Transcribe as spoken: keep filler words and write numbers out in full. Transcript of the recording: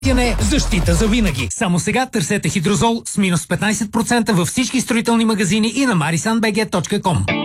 защита за винаги. Само сега търсете Хидрозол с минус петнайсет процента във всички строителни магазини и на марисан би джи точка ком.